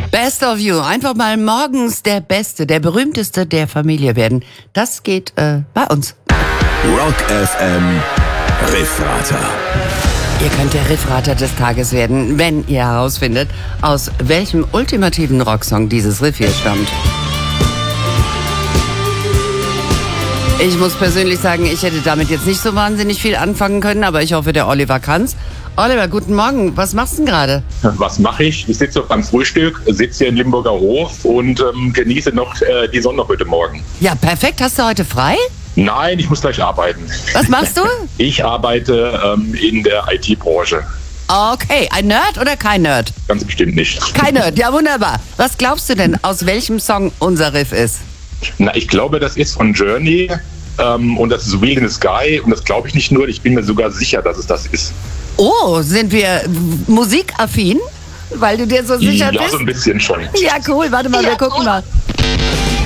Best of You. Einfach mal morgens der Beste, der Berühmteste der Familie werden. Das geht bei uns. Rock FM Riffrater. Ihr könnt der Riffrater des Tages werden, wenn ihr herausfindet, aus welchem ultimativen Rocksong dieses Riff hier stammt. Ich muss persönlich sagen, ich hätte damit jetzt nicht so wahnsinnig viel anfangen können, aber ich hoffe, der Oliver kann's. Oliver, guten Morgen. Was machst du denn gerade? Was mache ich? Ich sitze beim Frühstück, sitze hier in Limburger Hof und genieße noch die Sonne heute Morgen. Ja, perfekt. Hast du heute frei? Nein, ich muss gleich arbeiten. Was machst du? Ich arbeite in der IT-Branche. Okay, ein Nerd oder kein Nerd? Ganz bestimmt nicht. Kein Nerd, ja wunderbar. Was glaubst du denn, aus welchem Song unser Riff ist? Na, ich glaube, das ist von Journey und das ist Wheel in the Sky und das glaube ich nicht nur, ich bin mir sogar sicher, dass es das ist. Oh, sind wir musikaffin? Weil du dir so sicher bist? Ja, so ein bisschen schon. Ja, cool. Warte mal, wir gucken mal.